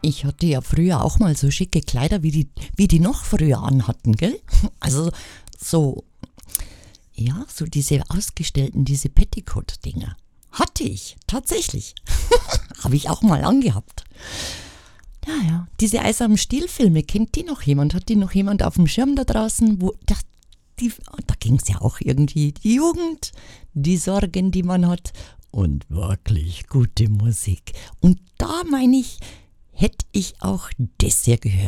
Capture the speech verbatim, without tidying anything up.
Ich hatte ja früher auch mal so schicke Kleider, wie die, wie die noch früher anhatten, gell? Also so, ja, so diese ausgestellten, diese Petticoat-Dinger. Hatte ich, tatsächlich. Habe ich auch mal angehabt. Ja, ja, diese Eis am Stiel-Filme, kennt die noch jemand? Hat die noch jemand auf dem Schirm da draußen? Wo, da die, da ging es ja auch irgendwie, die Jugend, die Sorgen, die man hat und wirklich gute Musik. Und da meine ich, hätte ich auch das sehr gehört.